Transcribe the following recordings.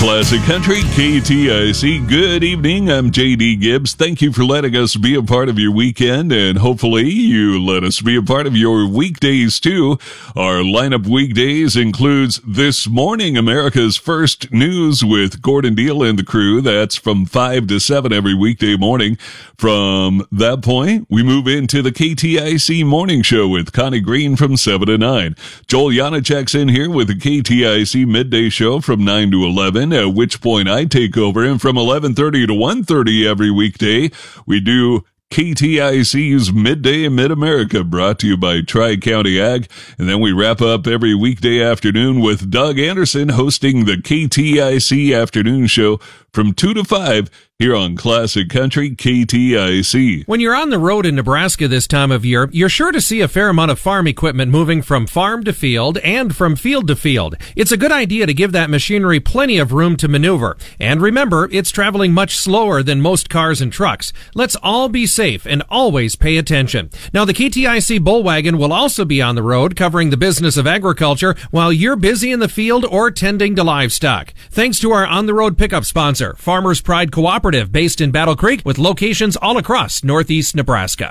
Classic Country, KTIC. Good evening. I'm JD Gibbs. Thank you for letting us be a part of your weekend, and hopefully you let us be a part of your weekdays too. Our lineup weekdays includes This Morning, America's First News with Gordon Deal and the crew. That's from 5 to 7 every weekday morning. From that point, we move into the KTIC Morning Show with Connie Green from 7 to 9. Joel Janacek's in here with the KTIC Midday Show from 9 to 11, at which point I take over, and from 11:30 to 1:30 every weekday, we do KTIC's Midday in Mid-America, brought to you by Tri-County Ag. And then we wrap up every weekday afternoon with Doug Anderson hosting the KTIC Afternoon Show from 2 to 5 here on Classic Country KTIC. When you're on the road in Nebraska this time of year, you're sure to see a fair amount of farm equipment moving from farm to field and from field to field. It's a good idea to give that machinery plenty of room to maneuver. And remember, it's traveling much slower than most cars and trucks. Let's all be safe and always pay attention. Now, the KTIC Bullwagon will also be on the road covering the business of agriculture while you're busy in the field or tending to livestock. Thanks to our on-the-road pickup sponsor, Farmers Pride Cooperative, based in Battle Creek with locations all across northeast Nebraska.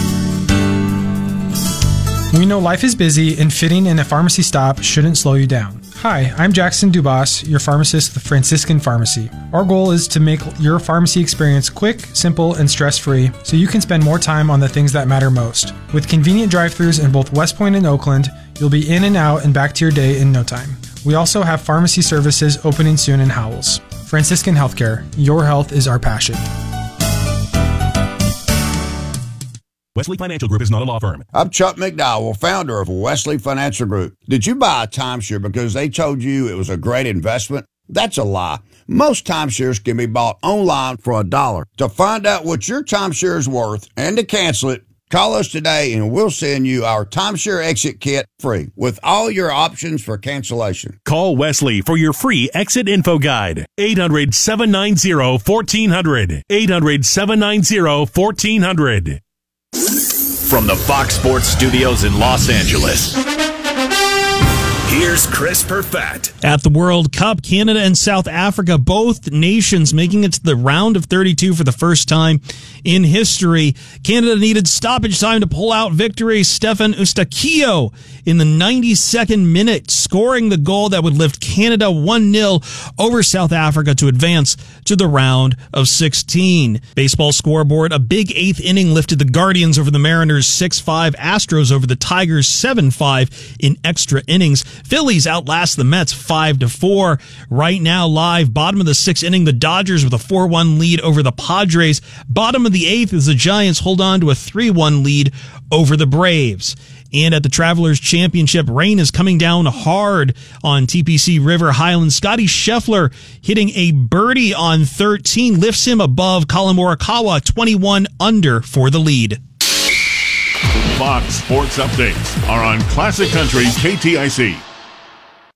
We know life is busy and fitting in a pharmacy stop shouldn't slow you down. Hi, I'm Jackson Dubas, your pharmacist at the Franciscan Pharmacy. Our goal is to make your pharmacy experience quick, simple, and stress-free so you can spend more time on the things that matter most. With convenient drive-thrus in both West Point and Oakland, you'll be in and out and back to your day in no time. We also have pharmacy services opening soon in Howells. Franciscan Healthcare. Your health is our passion. Wesley Financial Group is not a law firm. I'm Chuck McDowell, founder of Wesley Financial Group. Did you buy a timeshare because they told you it was a great investment? That's a lie. Most timeshares can be bought online for $1. To find out what your timeshare is worth and to cancel it, call us today and we'll send you our timeshare exit kit free with all your options for cancellation. Call Wesley for your free exit info guide. 800-790-1400. 800-790-1400. From the Fox Sports Studios in Los Angeles, here's Chris Perfett. At the World Cup, Canada and South Africa, both nations making it to the round of 32 for the first time in history. Canada needed stoppage time to pull out victory. Stefan Eustáquio in the 92nd minute, scoring the goal that would lift Canada 1-0 over South Africa to advance to the round of 16. Baseball scoreboard, a big eighth inning lifted the Guardians over the Mariners 6-5, Astros over the Tigers 7-5 in extra innings. Phillies outlast the Mets 5-4. Right now, live, bottom of the 6th inning, the Dodgers with a 4-1 lead over the Padres. Bottom of the 8th as the Giants hold on to a 3-1 lead over the Braves. And at the Travelers Championship, rain is coming down hard on TPC River Highlands. Scotty Scheffler hitting a birdie on 13 lifts him above Colin Morikawa, 21 under for the lead. Fox Sports Updates are on Classic Country KTIC.